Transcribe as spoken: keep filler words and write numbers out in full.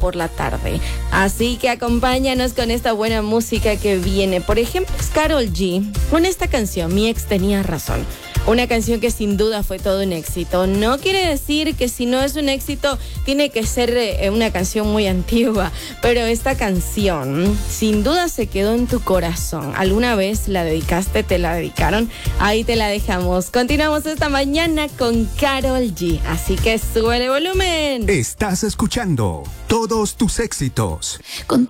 por la tarde. Así que acompáñanos con esta buena música que viene. Por ejemplo, es Karol G con esta canción, Mi ex tenía razón. Una canción que sin duda fue todo un éxito. No quiere decir que si no es un éxito, tiene que ser eh, una canción muy antigua. Pero esta canción sin duda se quedó en tu corazón. ¿Alguna vez la dedicaste, te la dedicaron? Ahí te la dejamos. Continuamos esta mañana con Karol G. Así que sube el volumen. Estás escuchando todos tus éxitos. Con